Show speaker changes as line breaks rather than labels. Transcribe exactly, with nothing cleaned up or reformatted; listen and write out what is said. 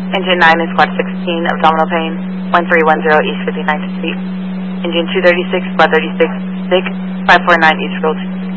Engine nine is squad sixteen, abdominal pain, one three one zero East fifty-ninth Street. Engine two thirty-six, squad thirty-six, sick, five four nine East Road.